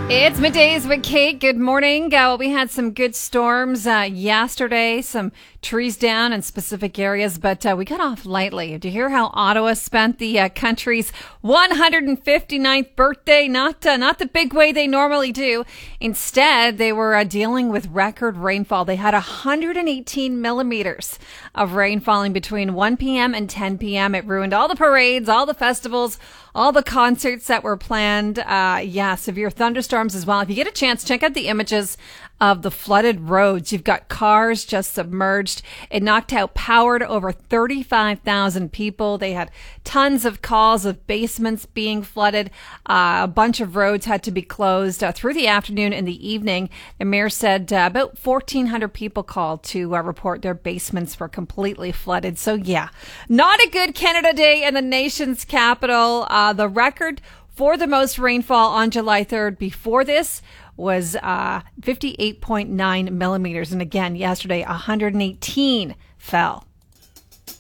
It's Middays with Kate. Good morning. We had some good storms yesterday, some trees down in specific areas, but we got off lightly. Did you hear how Ottawa spent the country's 159th birthday? Not the big way they normally do. Instead, they were dealing with record rainfall. They had 118 millimeters of rain falling between 1 p.m. and 10 p.m. It ruined all the parades, all the festivals, all the concerts that were planned. Severe thunderstorms as well. If you get a chance, check out the images of the flooded roads. You've got cars just submerged. It knocked out power to over 35,000 people. They had tons of calls of basements being flooded. A bunch of roads had to be closed through the afternoon and the evening. The mayor said about 1,400 people called to report their basements were completely flooded. So yeah, not a good Canada Day in the nation's capital. The record for the most rainfall on July 3rd before this was 58.9 millimeters. And again, yesterday, 118 fell.